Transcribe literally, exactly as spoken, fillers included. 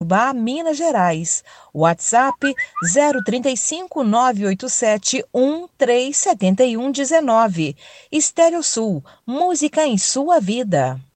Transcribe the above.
Itajubá, Minas Gerais. WhatsApp zero trinta e cinco, nove oito sete, um três sete um um nove. Estéreo Sul, música em sua vida.